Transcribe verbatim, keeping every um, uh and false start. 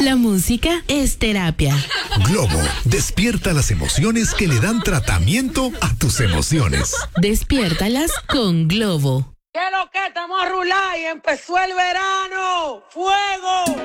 La música es terapia. Globo, despierta las emociones que le dan tratamiento a tus emociones. Despiértalas con Globo. ¿Qué es lo que estamos a rular y empezó el verano? ¡Fuego!